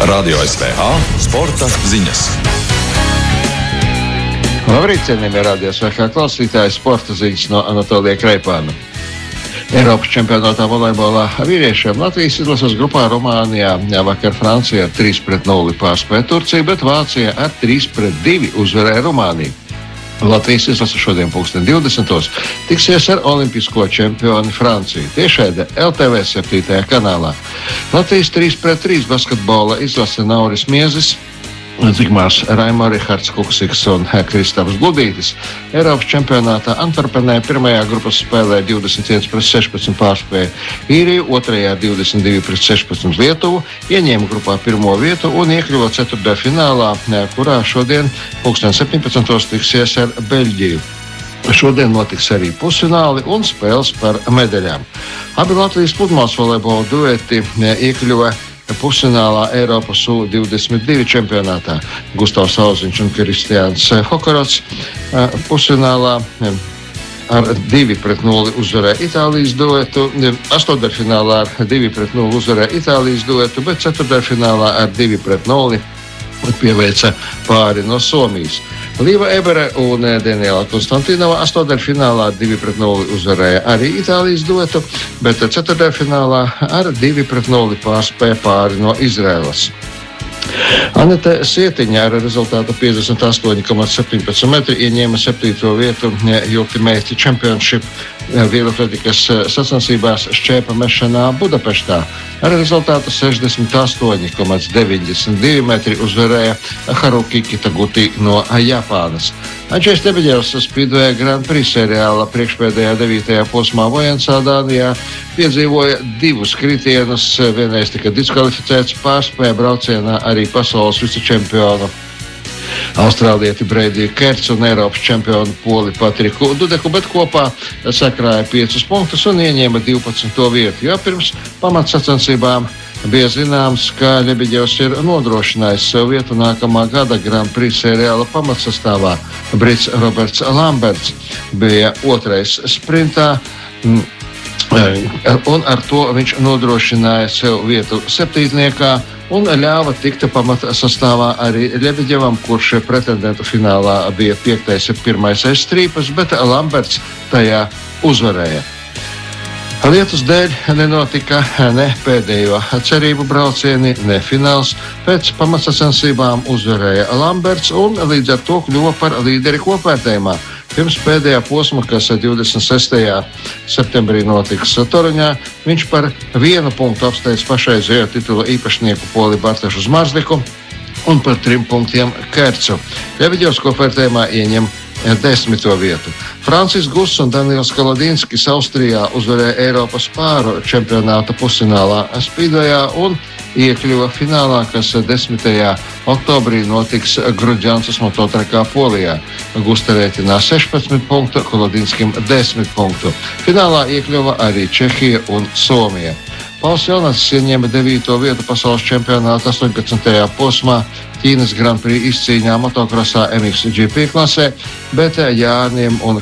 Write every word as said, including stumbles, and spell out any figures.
Radio S P H sporta ziņas. Labrīt, cienījamie Radio S P H klausītāji, sporta ziņas no Anatolija Kreipāna. Eiropas čempionātā volejbolā vīriešiem Latvijas izlases grupā Rumānijā vakar Francija ar trīs pret nulli pārspēja Turciju, bet Vācija ar trīs pret divi uzvarēja Rumāniju. Latvijas izlase šodien pulksten divdesmitos tiksies ar olimpisko čempioni Franciju tiešraidē L T V septītajā kanālā. Latvijas trīs pret trīs basketbola izlase Nauris Miezis, Zigmārs Raimo, Rihards Kuksiks un Kristaps Gludītis Eiropas čempionātā Antverpenē pirmajā grupas spēlē divdesmit viens pret sešpadsmit pārspēja Īriju, otrajā divdesmit divi pret sešpadsmit Lietuvu, ieņēma grupā pirmo vietu un iekļuva ceturtajā finālā, kurā šodien pulksten septiņpadsmitos tiksies ar Beļģiju. Šodien notiks arī pusfināli un spēles par medaļām. Abi Latvijas pludmales volejbola dueti iekļuva pusfinālā Eiropas U divdesmit divi čempionātā. Gustavs Auziņš un Kristiāns Hokorots pusfinālā ar divi pret nulli uzvarēja Itālijas duetu, astoņdaļfinālā ar divi pret nulli uzvarēja Itālijas duetu, bet ceturtdaļfinālā ar divi pret nulli pieveica pāri no Somijas. Līva Ebere un Daniela Konstantinova astoņdaļfinālā ar divi pret nulli uzvarēja arī Itālijas duetu, bet ceturtdaļfinālā ar divi pret nulli pārspēja pāri no Izraēlas. Anete Sietiņa ar rezultātu piecdesmit astoņi komats septiņpadsmit metri ieņēma septīto vietu Ultimate Championship vieglatlētikas sacensībās šķēpa mešanā Budapeštā. Ar rezultātu sešdesmit astoņi komats deviņdesmit divi metri uzvarēja Haruki Kitaguti no Japānas. Andžejs Lebeģevs Speedway Grand Prix seriāla priekšpēdējā devītajā posmā Vojensā, Dānijā piedzīvoja divus kritienus, vienreiz tika diskvalificēts, pārspēja braucienā arī pasaules vicečempionu austrālieti Breidiju Kercu un Eiropas čempionu Poli Patriku Dudeku, bet kopā sakrāja piecus punktus un ieņēma divpadsmito vietu, jo pirms pamatsacensībām bija zināms, ka Ļebeģevs ir nodrošinājis sev vietu nākamā gada Grand Prix seriāla pamatsastāvā. Brits Roberts Lamberts bija otrais sprintā, un ar to viņš nodrošināja sev vietu septītniekā un ļāva tikt pamatsastāvā arī Ļebeģevam, kurš pretendentu finālā bija piektais un pirmais aiz strīpas, bet Lamberts tajā uzvarēja. Lietus dēļ nenotika ne pēdējo cerību braucieni, ne fināls. Pēc pamatsacensībām uzvarēja Lamberts un līdz ar to kļuva par līderi kopvērtējumā. Pirms pēdējā posma, kas divdesmit sestajā septembrī notiks Toruņā, viņš par vienu punktu apsteidz pašreizējo titula īpašnieku Poli Bartašu Zmarzliku un par trim punktiem Kercu. Ļebeģevs kopvērtējumā ieņem desmito vietu. Francis Guss un Daniels Kaladinskis Austrijā uzvarēja Eiropas pāru čempionāta pusfinālā Speedwayā un iekļuva finālā, kas desmitajā oktobrī notiks Gruģancas mototrekā Polijā. Gusta rēķinā sešpadsmit punktu, Kaladinskim desmit punktu. Finālā iekļuva arī Čehija un Somija. Pauls Jonass ieņēma devīto vietu pasaules čempionāta astoņpadsmitajā posmā Ķīnas Grand Prix izcīņā motokrosā M X G P klasē, bet Jānim un